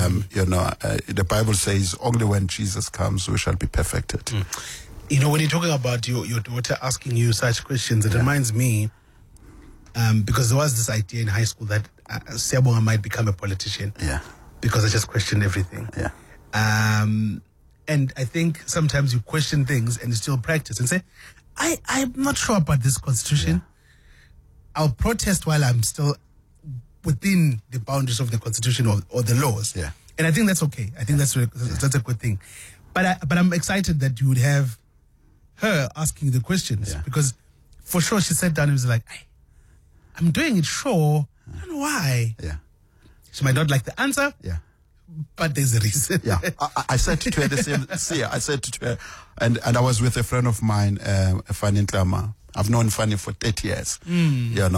The Bible says only when Jesus comes we shall be perfected. You know, when you're talking about your daughter asking you such questions, it reminds me, because there was this idea in high school that Siyabonga might become a politician. Yeah. Because I just questioned everything. Yeah. And I think sometimes you question things and you still practice and say, I'm not sure about this constitution. Yeah. I'll protest while I'm still within the boundaries of the constitution or the laws. Yeah. And I think that's okay. I think that's a good thing. But I'm excited that you would have her asking the questions, because for sure she sat down and was like, I'm doing it, sure. I don't know why. Yeah. She might not like the answer. Yeah. But there's a reason. Yeah. I said to her the same. See, I said to her, and I was with a friend of mine, Fanny Ntlama. I've known Fanny for 30 years. One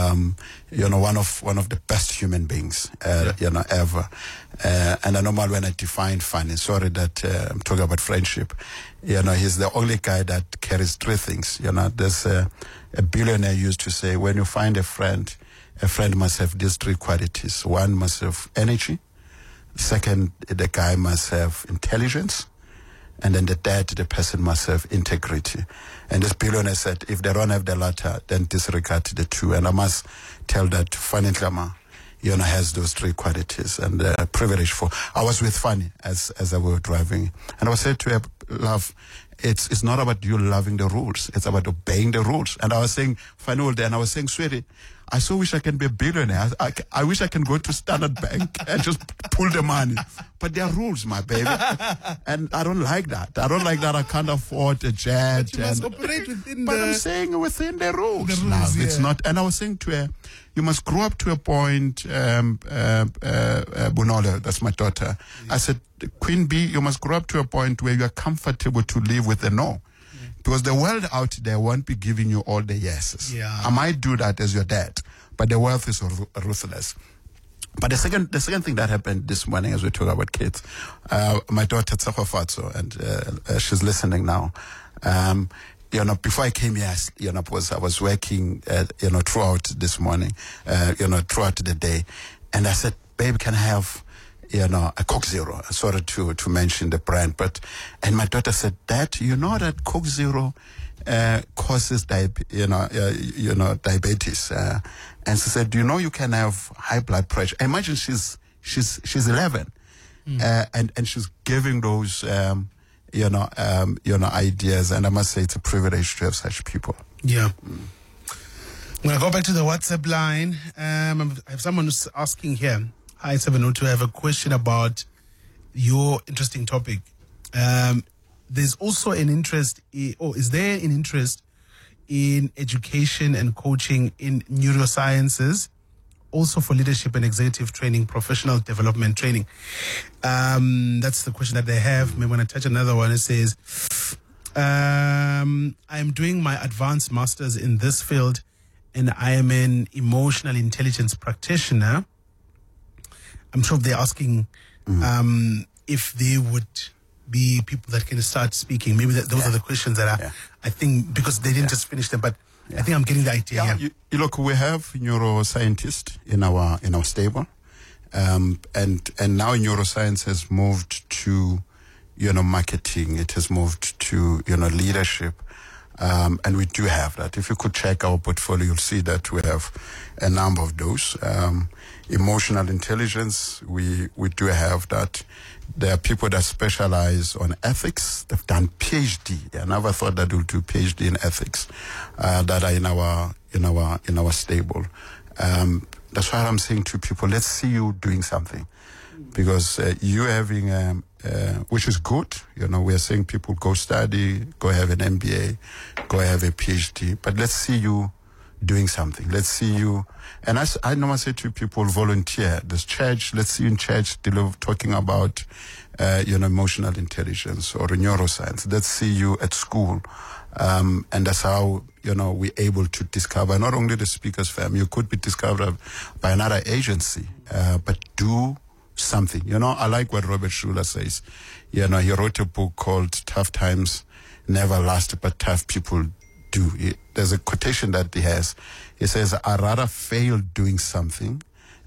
of the best human beings, ever. And I normally when I define Fanny, sorry that I'm talking about friendship, he's the only guy that carries three things. There's a billionaire used to say, when you find a friend must have these three qualities. One must have energy. Second, the guy must have intelligence. And then the third, the person must have integrity. And this billionaire said, if they don't have the latter, then disregard the two. And I must tell that Fanny Ntlama, has those three qualities. And privilege I was with Fanny as I were driving. And I was saying to her, love, it's not about you loving the rules. It's about obeying the rules. And I was saying, Fanny all day, and I was saying, sweetie, I so wish I can be a billionaire. I wish I can go to Standard Bank and just pull the money. But there are rules, my baby. And I don't like that. I can't afford a jet. But you must operate within I'm saying within the rules. It's yeah. not. And I was saying to her, you must grow up to a point, Bunole, that's my daughter. Yeah. I said, Queen Bee, you must grow up to a point where you are comfortable to live with the no. Because the world out there won't be giving you all the yeses. Yeah. I might do that as your dad, but the world is ruthless. But the second thing that happened this morning as we talk about kids, my daughter Tsafafatso, and she's listening now. Before I came here, I was working, throughout this morning, throughout the day, and I said, babe, can I have a Coke Zero? Sorry to mention the brand, and my daughter said, Dad, that Coke Zero causes diabetes, and she said, you can have high blood pressure. Imagine she's 11, and she's giving those ideas, and I must say it's a privilege to have such people. Yeah. I'm gonna go back to the WhatsApp line. I have someone who's asking here. Hi, 702. I have a question about your interesting topic. There's also an interest, is there an interest in education and coaching in neurosciences, also for leadership and executive training, professional development training? That's the question that they have. Maybe when I touch another one, it says, I'm doing my advanced master's in this field, and I am an emotional intelligence practitioner. I'm sure they're asking if they would be people that can start speaking. Maybe those are the questions that I think, because they didn't just finish them, but I think I'm getting the idea. Yeah, you look, we have neuroscientists in our stable, and now neuroscience has moved to marketing. It has moved to leadership. And we do have that. If you could check our portfolio, you'll see that we have a number of those. Emotional intelligence, we do have that. There are people that specialize on ethics. They've done PhD. I never thought that we'll do PhD in ethics, that are in our stable. That's why I'm saying to people, let's see you doing something. Because you having, which is good, we are saying people go study, go have an MBA, go have a PhD, but let's see you doing something. Let's see you, and I normally say to people, volunteer. This church, let's see you in church, talking about, emotional intelligence or neuroscience. Let's see you at school. And that's how, we're able to discover not only the speakers firm, you could be discovered by another agency, but do something. I like what Robert Schuller says. He wrote a book called Tough Times Never Last, but Tough People Do. There's a quotation that he has. He says, I'd rather fail doing something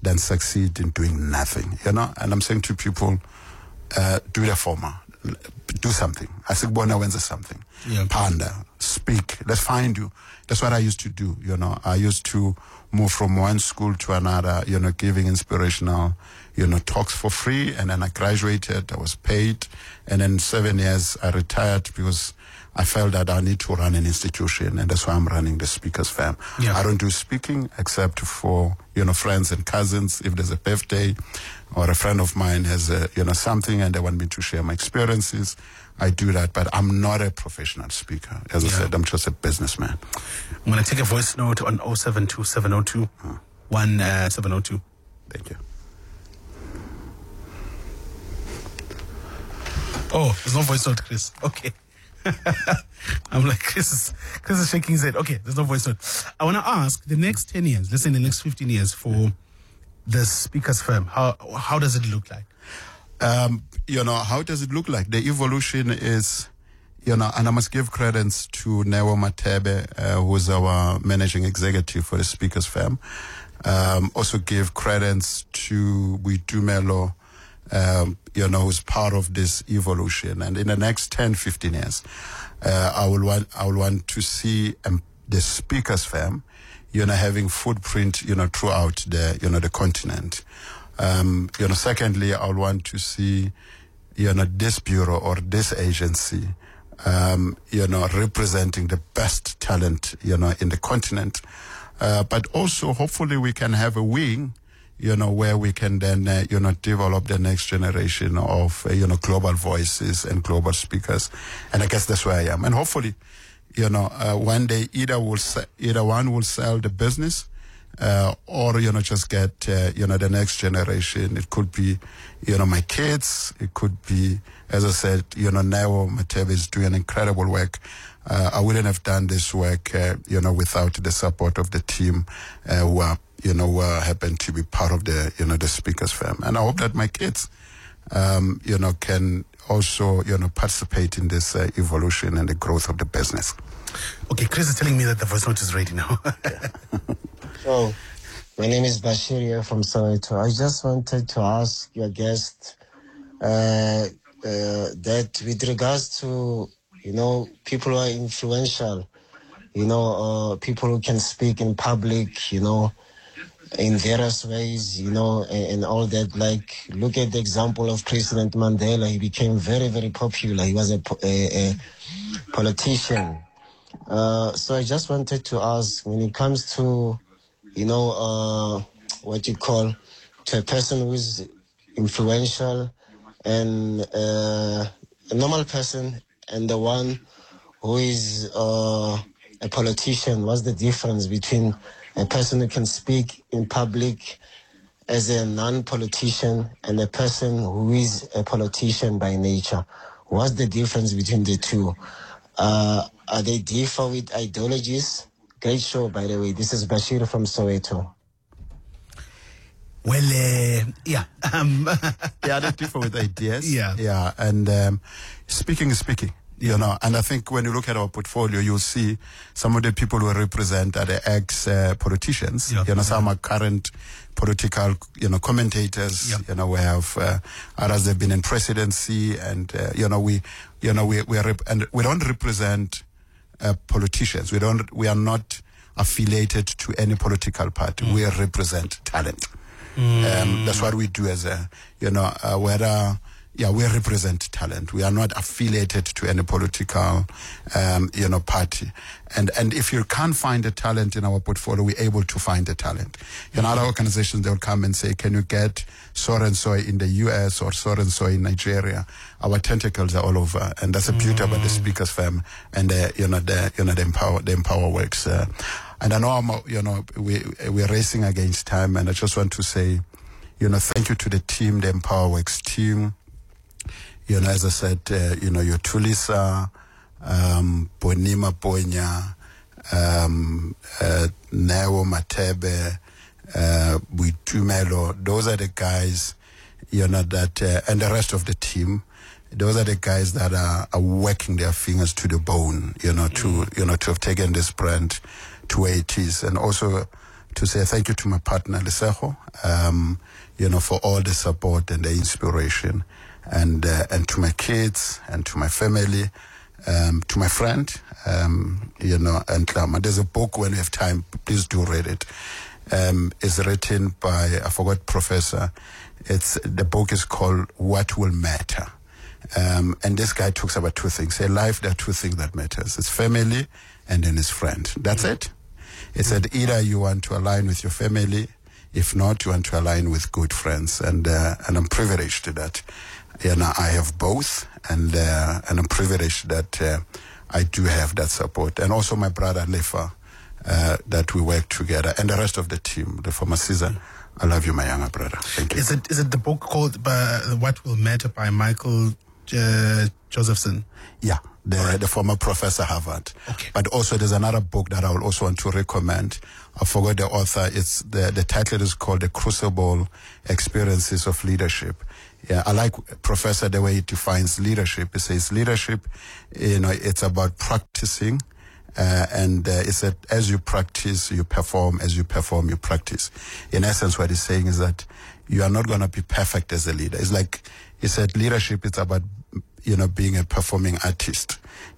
than succeed in doing nothing, And I'm saying to people, do the former. Do something. Asikubona wenza something. Yeah. Panda, speak. Let's find you. That's what I used to do, I used to move from one school to another, giving inspirational, talks for free. And then I graduated, I was paid. And then 7 years I retired because I felt that I need to run an institution. And that's why I'm running the Speakers Fam. Yeah. I don't do speaking except for, friends and cousins. If there's a birthday or a friend of mine has, something and they want me to share my experiences, I do that, but I'm not a professional speaker. As I said, I'm just a businessman. I'm going to take a voice note on 072 702 1702. Thank you. Oh, there's no voice note, Chris. Okay. I'm like, Chris is shaking his head. Okay, there's no voice note. I want to ask, the next 10 years, let's say the next 15 years for the Speakers Firm, how does it look like? How does it look like? The evolution is, and I must give credence to Neo Matebe, who's our managing executive for the Speakers Firm. Also give credence to Buitumelo, who's part of this evolution. And in the next 10, 15 years, I will want to see the Speakers Firm, having footprint, throughout the continent. Secondly, I want to see, this bureau or this agency, representing the best talent, in the continent. But also, hopefully, we can have a wing, where we can then, develop the next generation of, global voices and global speakers. And I guess that's where I am. And hopefully, one day either one will sell the business, or, just get, the next generation. It could be, my kids. It could be, as I said, Neo Matebe is doing incredible work. I wouldn't have done this work, without the support of the team, who happen to be part of the, the Speakers Firm. And I hope that my kids, can also, participate in this evolution and the growth of the business. Okay, Chris is telling me that the voice note is ready now. So, my name is Bashir here from Soweto. I just wanted to ask your guest that with regards to, people who are influential, people who can speak in public, in various ways, and all that. Like, look at the example of President Mandela. He became very, very popular. He was a politician. So I just wanted to ask, when it comes to, what you call, to a person who is influential and a normal person and the one who is a politician, what's the difference between a person who can speak in public as a non-politician and a person who is a politician by nature? What's the difference between the two? Are they differ with ideologies? Great show, by the way. This is Bashir from Soweto. Well, yeah. Yeah, they differ with ideas. Yeah. Yeah, and speaking is speaking. And I think when you look at our portfolio, you'll see some of the people who represent are the ex-politicians. Some are current political, commentators. Yeah. We have others that have been in presidency, and we don't represent politicians. We are not affiliated to any political party. We represent talent. That's what we do as a, we represent talent. We are not affiliated to any political, party. And if you can't find a talent in our portfolio, we're able to find a talent. In other organizations, they'll come and say, can you get so-and-so in the US or so-and-so in Nigeria? Our tentacles are all over. And that's the beauty about the Speakers Firm and the Empower Works. And I know, we're racing against time, and I just want to say, thank you to the team, the Empower Works team. As I said, your Tulisa, Bonima Bonya, Neo Matebe, Buitumelo, those are the guys, that, and the rest of the team, those are the guys that are working their fingers to the bone, to have taken this brand to where it is. And also to say thank you to my partner, Lesego, for all the support and the inspiration, and to my kids and to my family, to my friend, and Lama. There's a book, when you have time, please do read it. It's written by, I forgot, professor. The book is called What Will Matter. And this guy talks about two things. In life, there are two things that matters. It's family and then it's friend. That's it. It said either you want to align with your family, if not, you want to align with good friends. And I'm privileged that I have both, and I'm privileged that I do have that support. And also my brother Lefa, that we work together, and the rest of the team, the former Caesar. I love you, my younger brother. Thank you. Is it the book called What Will Matter by Michael Josephson? Yeah, the former professor Harvard. Okay. But also there's another book that I will also want to recommend. I forgot the author. It's the title is called The Crucible Experiences of Leadership. Yeah, I like Professor the way he defines leadership. He says leadership, it's about practicing. And it's that as you practice, you perform. As you perform, you practice. In essence, what he's saying is that you are not going to be perfect as a leader. It's like he said, leadership is about, being a performing artist.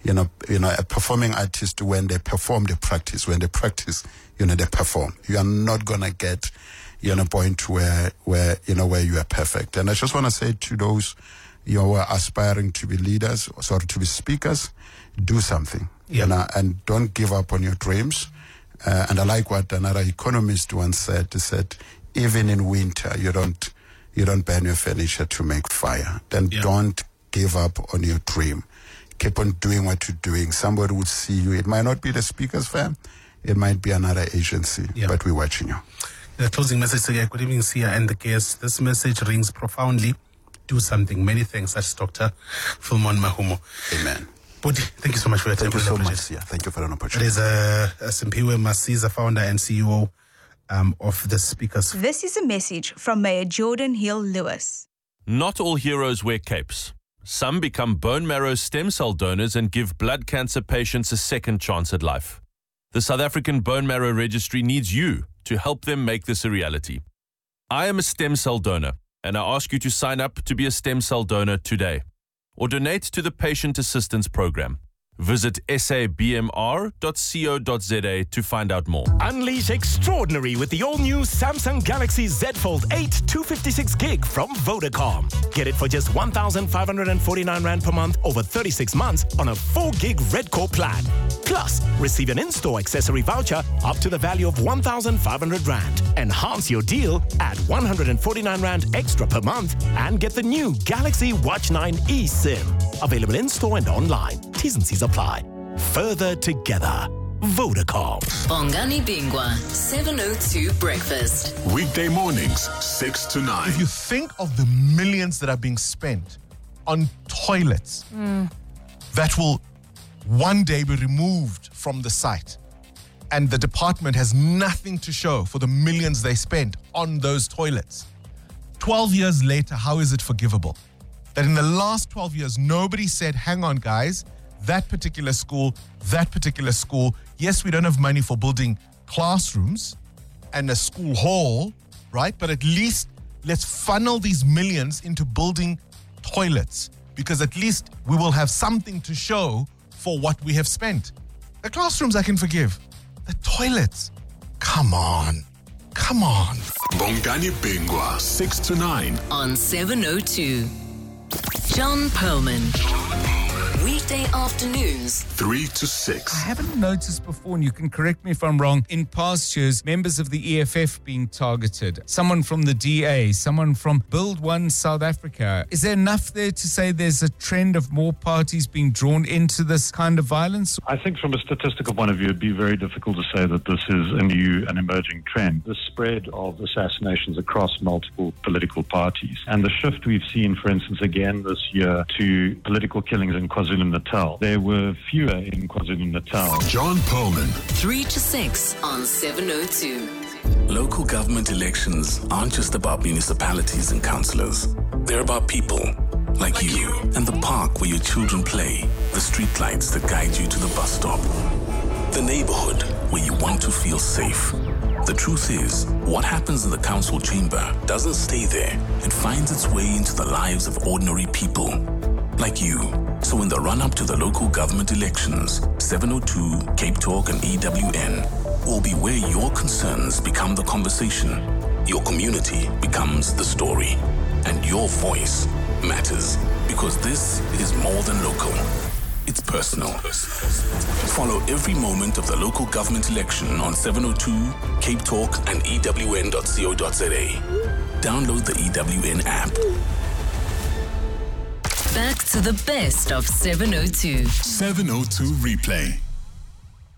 A performing artist, when they perform, they practice. When they practice, they perform. You are not going to get, a point where you are perfect. And I just want to say to those, who are aspiring to be leaders, or to be speakers, do something. Yeah. And don't give up on your dreams. And I like what another economist once said. He said, even in winter, you don't burn your furniture to make fire. Then don't give up on your dream. Keep on doing what you're doing. Somebody will see you. It might not be the speaker's firm. It might be another agency, but we're watching you. The closing message today. Good evening, Sia and the guests. This message rings profoundly. Do something. Many thanks. That's Dr. Philemon Mahumo. Amen. Budi, thank you so much for your time. Thank you so much. Yeah, thank you for an opportunity. It is Simpiwe Masiza, founder and CEO of the Speakers. This is a message from Mayor Jordan Hill Lewis. Not all heroes wear capes. Some become bone marrow stem cell donors and give blood cancer patients a second chance at life. The South African Bone Marrow Registry needs you to help them make this a reality. I am a stem cell donor, and I ask you to sign up to be a stem cell donor today, or donate to the Patient Assistance Program. Visit sabmr.co.za to find out more. Unleash extraordinary with the all-new Samsung Galaxy Z Fold 8 256 gig from Vodacom. Get it for just 1,549 Rand per month over 36 months on a 4 gig Red Core plan. Plus, receive an in-store accessory voucher up to the value of 1,500 Rand. Enhance your deal at 149 Rand extra per month and get the new Galaxy Watch 9 eSIM. Available in-store and online. T's and C's apply. Further together. Vodacom. Bongani Bingwa, 702 Breakfast. Weekday mornings, 6 to 9. If you think of the millions that are being spent on toilets that will one day be removed from the site, and the department has nothing to show for the millions they spent on those toilets, 12 years later, how is it forgivable? That in the last 12 years, nobody said, hang on, guys, that particular school, yes, we don't have money for building classrooms and a school hall, right? But at least let's funnel these millions into building toilets, because at least we will have something to show for what we have spent. The classrooms I can forgive. The toilets, come on. Bongani Bingwa, 6 to 9. On 702. John Perlman. Weekday afternoons, 3 to 6. I haven't noticed before, and you can correct me if I'm wrong, in past years, members of the EFF being targeted, someone from the DA, someone from Build One South Africa. Is there enough there to say there's a trend of more parties being drawn into this kind of violence? I think from a statistical point of view, it'd be very difficult to say that this is a new and emerging trend. The spread of assassinations across multiple political parties, and the shift we've seen, for instance, again this year to political killings in KwaZulu-Natal. There were fewer in KwaZulu-Natal. John Perlman. 3 to 6 on 702. Local government elections aren't just about municipalities and councillors. They're about people like you and the park where your children play, the street lights that guide you to the bus stop, the neighborhood where you want to feel safe. The truth is, what happens in the council chamber doesn't stay there. It finds its way into the lives of ordinary people, like you. So in the run-up to the local government elections, 702, Cape Talk and EWN will be where your concerns become the conversation, your community becomes the story, and your voice matters, because this is more than local. It's personal. Follow every moment of the local government election on 702, Cape Talk and EWN.co.za. Download the EWN app. Back to the best of 702. 702 Replay.